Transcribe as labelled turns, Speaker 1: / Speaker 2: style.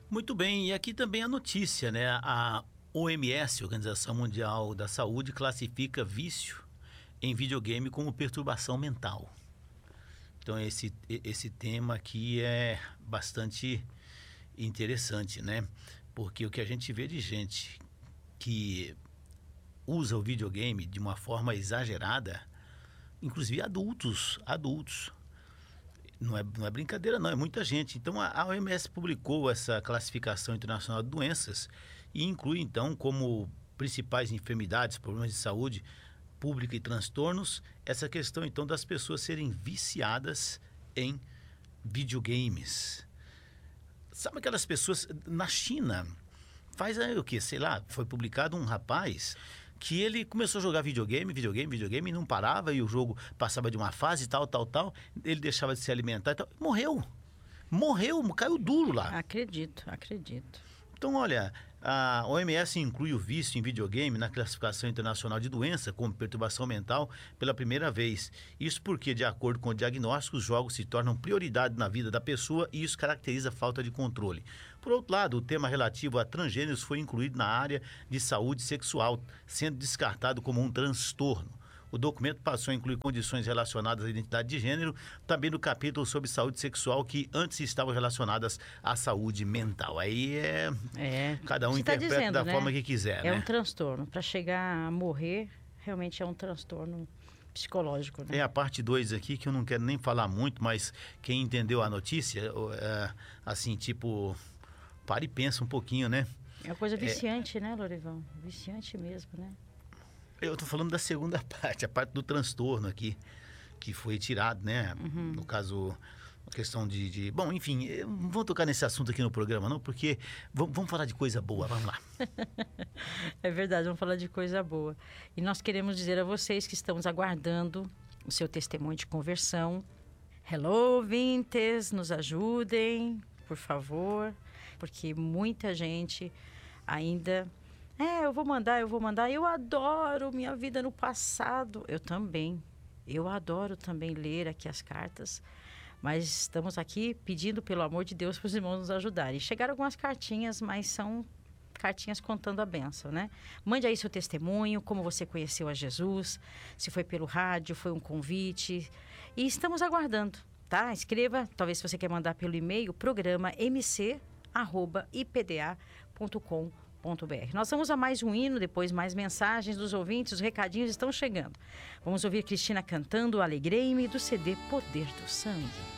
Speaker 1: Muito bem, e aqui também a notícia, né? A OMS, Organização Mundial da Saúde, classifica vício em videogame como perturbação mental. Então esse tema aqui é bastante interessante, né? Porque o que a gente vê de gente que usa o videogame de uma forma exagerada, inclusive adultos, não é brincadeira não, é muita gente. Então a OMS publicou essa classificação internacional de doenças e inclui então como principais enfermidades, problemas de saúde pública e transtornos, essa questão então das pessoas serem viciadas em videogames. Sabe aquelas pessoas na China, faz aí o que, sei lá, foi publicado um rapaz que ele começou a jogar videogame e não parava, e o jogo passava de uma fase tal, ele deixava de se alimentar e tal, morreu, caiu duro lá.
Speaker 2: Acredito.
Speaker 1: Então, olha, a OMS inclui o vício em videogame na classificação internacional de doença como perturbação mental pela primeira vez. Isso porque, de acordo com o diagnóstico, os jogos se tornam prioridade na vida da pessoa e isso caracteriza a falta de controle. Por outro lado, o tema relativo a transgêneros foi incluído na área de saúde sexual, sendo descartado como um transtorno. O documento passou a incluir condições relacionadas à identidade de gênero, também no capítulo sobre saúde sexual, que antes estavam relacionadas à saúde mental. Aí cada um interpreta dizendo, da forma que quiser.
Speaker 2: É, né? Um transtorno. Para chegar a morrer, realmente é um transtorno psicológico. Né?
Speaker 1: É a parte 2 aqui, que eu não quero nem falar muito, mas quem entendeu a notícia, assim, tipo, para e pensa um pouquinho, né?
Speaker 2: É uma coisa viciante, né, Lorivão? Viciante mesmo, né?
Speaker 1: Eu estou falando da segunda parte, a parte do transtorno aqui, que foi tirado, né?
Speaker 2: Uhum.
Speaker 1: No caso, a questão de... Bom, enfim, não vou tocar nesse assunto aqui no programa, não, porque vamos falar de coisa boa, vamos lá.
Speaker 2: É verdade, vamos falar de coisa boa. E nós queremos dizer a vocês que estamos aguardando o seu testemunho de conversão. Hello, ouvintes, nos ajudem, por favor, porque muita gente ainda... eu vou mandar. Eu adoro minha vida no passado. Eu também. Eu adoro também ler aqui as cartas. Mas estamos aqui pedindo, pelo amor de Deus, para os irmãos nos ajudarem. Chegaram algumas cartinhas, mas são cartinhas contando a bênção, né? Mande aí seu testemunho, como você conheceu a Jesus, se foi pelo rádio, foi um convite. E estamos aguardando, tá? Escreva, talvez se você quer mandar pelo e-mail, programa mc@ipda.com.br. Nós vamos a mais um hino, depois mais mensagens dos ouvintes, os recadinhos estão chegando. Vamos ouvir Cristina cantando Alegrei-me do CD Poder do Sangue.